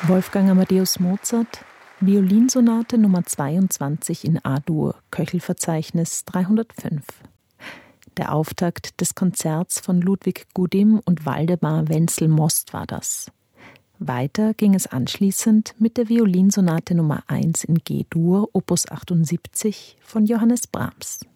Wolfgang Amadeus Mozart, Violinsonate Nummer 22 in A-Dur, Köchelverzeichnis 305. Der Auftakt des Konzerts von Ludwig Gudim und Waldemar Wenzel-Most war das. Weiter ging es anschließend mit der Violinsonate Nummer 1 in G-Dur, Opus 78 von Johannes Brahms.